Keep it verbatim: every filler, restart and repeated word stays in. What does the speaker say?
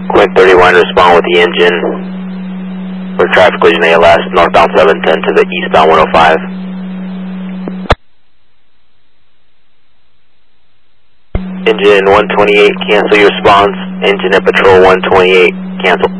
Quinn thirty-one, respond with the engine for traffic collision A L S, northbound seven ten to the eastbound one oh five. Engine one twenty-eight, cancel your response. Engine at patrol one twenty-eight, cancel.